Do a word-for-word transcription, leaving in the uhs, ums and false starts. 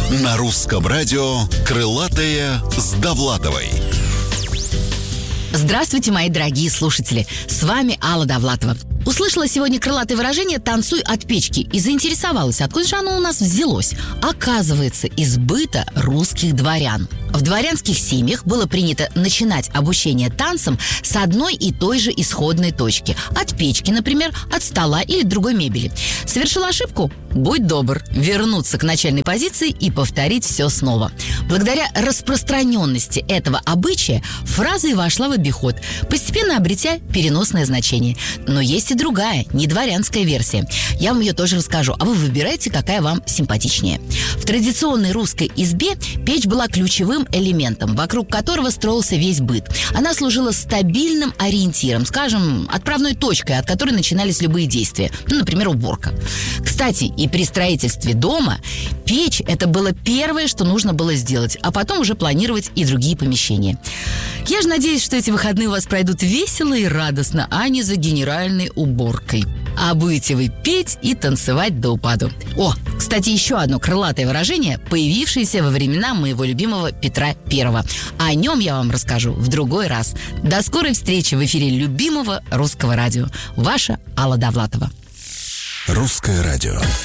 На русском радио «Крылатые с Довлатовой». Здравствуйте, мои дорогие слушатели! С вами Алла Довлатова. Услышала сегодня крылатое выражение «танцуй от печки» и заинтересовалась, откуда же оно у нас взялось. Оказывается, из быта русских дворян. В дворянских семьях было принято начинать обучение танцам с одной и той же исходной точки. От печки, например, от стола или другой мебели. Совершил ошибку? Будь добр, вернуться к начальной позиции и повторить все снова. Благодаря распространенности этого обычая фраза и вошла в обиход, постепенно обретя переносное значение. Но есть и другая, не дворянская версия. Я вам ее тоже расскажу, а вы выбирайте, какая вам симпатичнее. В традиционной русской избе печь была ключевым элементом, вокруг которого строился весь быт. Она служила стабильным ориентиром, скажем, отправной точкой, от которой начинались любые действия. Ну, например, уборка. Кстати, и при строительстве дома печь – это было первое, что нужно было сделать, а потом уже планировать и другие помещения. Я же надеюсь, что эти выходные у вас пройдут весело и радостно, а не за генеральной уборкой. А будете вы петь и танцевать до упаду. О, кстати, еще одно крылатое выражение, появившееся во времена моего любимого Петра Первого. О нем я вам расскажу в другой раз. До скорой встречи в эфире любимого русского радио. Ваша Алла Довлатова. Русское радио.